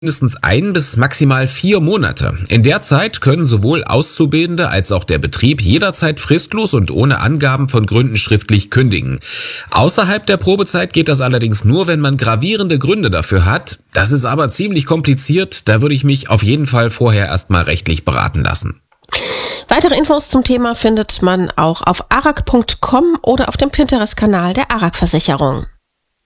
mindestens 1 bis maximal 4 Monate. In der Zeit können sowohl Auszubildende als auch der Betrieb jederzeit fristlos und ohne Angaben von Gründen schriftlich kündigen. Außerhalb der Probezeit geht das allerdings nur, wenn man gravierende Gründe dafür hat. Das ist aber ziemlich kompliziert, da würde ich mich auf jeden Fall vorher erstmal rechtlich beraten lassen. Weitere Infos zum Thema findet man auch auf arag.com oder auf dem Pinterest-Kanal der Arag Versicherung.